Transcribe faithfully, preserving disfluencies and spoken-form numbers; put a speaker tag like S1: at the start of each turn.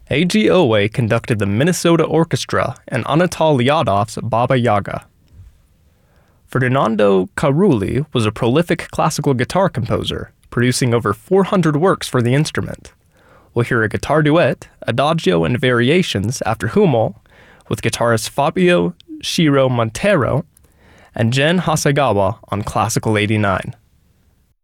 S1: Eiji Oe conducted the Minnesota Orchestra and Anatol Lyadov's Baba Yaga. Ferdinando Carulli was a prolific classical guitar composer, producing over four hundred works for the instrument. We'll hear a guitar duet, adagio and variations after Hummel, with guitarist Fabio Shiro Montero and Jen Hasegawa on Classical eighty-nine.